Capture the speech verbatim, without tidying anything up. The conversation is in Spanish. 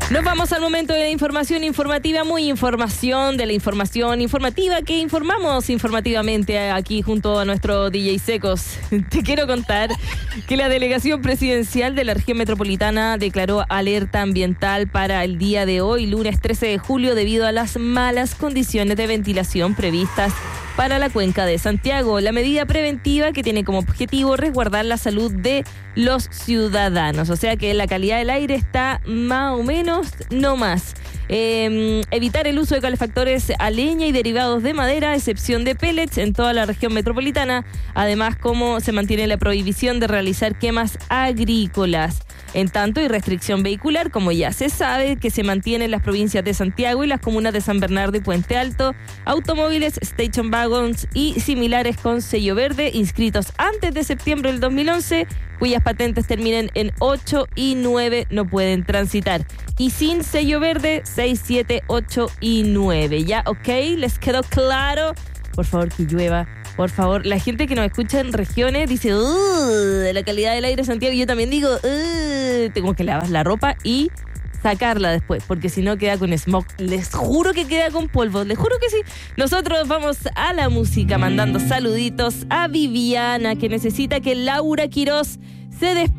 Nos vamos al momento de la información informativa, muy información de la información informativa que informamos informativamente aquí junto a nuestro D J Secos. Te quiero contar que la delegación presidencial de la región metropolitana declaró alerta ambiental para el día de hoy, lunes trece de julio, debido a las malas condiciones de ventilación previstas para la cuenca de Santiago. La medida preventiva que tiene como objetivo resguardar la salud de los ciudadanos. O sea que la calidad del aire está más o menos, no más. Eh, evitar el uso de calefactores a leña y derivados de madera, a excepción de pellets, en toda la región metropolitana. Además, como se mantiene la prohibición de realizar quemas agrícolas. En tanto, y restricción vehicular, como ya se sabe, que se mantiene en las provincias de Santiago y las comunas de San Bernardo y Puente Alto, automóviles, station wagons y similares con sello verde inscritos antes de septiembre del dos mil once, cuyas patentes terminen en ocho y nueve, no pueden transitar. Y sin sello verde, seis, siete, ocho y nueve. ¿Ya? ¿Ok? ¿Les quedó claro? Por favor, que llueva. Por favor, la gente que nos escucha en regiones dice, uh, la calidad del aire de Santiago. Y yo también digo, uh, tengo que lavar la ropa y sacarla después, porque si no queda con smog. Les juro que queda con polvo, les juro que sí. Nosotros vamos a la música mandando saluditos a Viviana, que necesita que Laura Quirós se despierte.